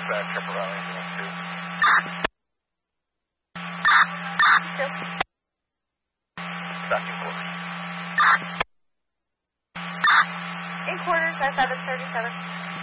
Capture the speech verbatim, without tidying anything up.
Dispatch, Upper Valley, ambulance two. Two. Back in quarters. In quarters at seven thirty-seven.